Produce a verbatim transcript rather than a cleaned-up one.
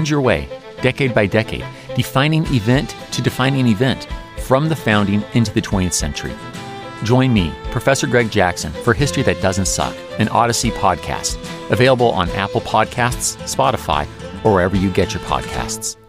Find your way, decade by decade, defining event to defining event, from the founding into the twentieth century. Join me, Professor Greg Jackson, for History That Doesn't Suck, an Odyssey podcast, available on Apple Podcasts, Spotify, or wherever you get your podcasts.